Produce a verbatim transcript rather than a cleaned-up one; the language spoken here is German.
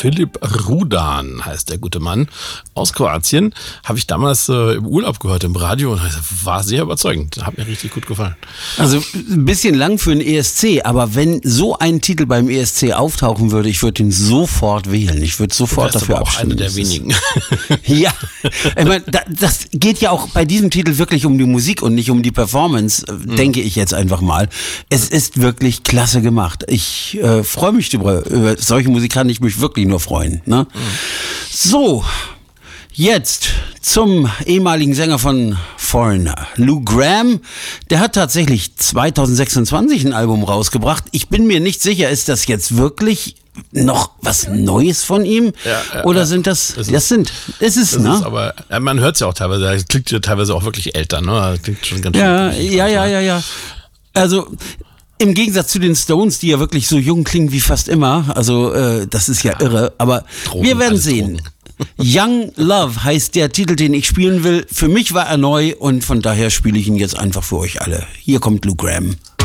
Philipp Rudan heißt der gute Mann aus Kroatien. Habe ich damals äh, im Urlaub gehört im Radio und war sehr überzeugend. Hat mir richtig gut gefallen. Also ein bisschen lang für ein E S C, aber wenn so ein Titel beim E S C auftauchen würde, ich würde ihn sofort wählen. Ich würde sofort dafür aber auch abstimmen. einer der wenigen. Ja, ich meine, das geht ja auch bei diesem Titel wirklich um die Musik und nicht um die Performance, mhm. denke ich jetzt einfach mal. Es ist wirklich klasse gemacht. Ich äh, freue mich über, über solche Musik, kann ich mich wirklich nur freuen. Ne? Mhm. So, jetzt zum ehemaligen Sänger von Foreigner, Lou Gramm. Der hat tatsächlich zwanzig sechsundzwanzig ein Album rausgebracht. Ich bin mir nicht sicher, ist das jetzt wirklich noch was Neues von ihm? Ja, ja, Oder ja. sind das, das, das sind, es ist, ne? Ist aber, ja, man hört es ja auch teilweise, es klingt ja teilweise auch wirklich älter, ne? Das klingt schon ganz ja, schön. Ja, ja, ja, ja. Also, im Gegensatz zu den Stones, die ja wirklich so jung klingen wie fast immer, also, äh, das ist ja, ja irre, aber Drogen, wir werden sehen. Drogen. Young Love heißt der Titel, den ich spielen will. Für mich war er neu und von daher spiele ich ihn jetzt einfach für euch alle. Hier kommt Lou Gramm.